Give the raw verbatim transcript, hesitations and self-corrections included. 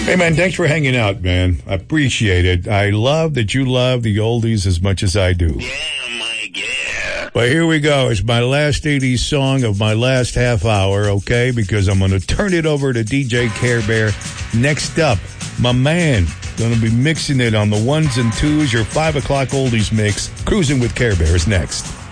Hey, man, thanks for hanging out, man. I appreciate it. I love that you love the oldies as much as I do. Yeah, Mike, yeah. But here we go. It's my last eighties song of my last half hour, okay? Because I'm going to turn it over to D J Care Bear. Next up, my man, going to be mixing it on the ones and twos. Your five o'clock oldies mix. Cruising with Care Bear is next.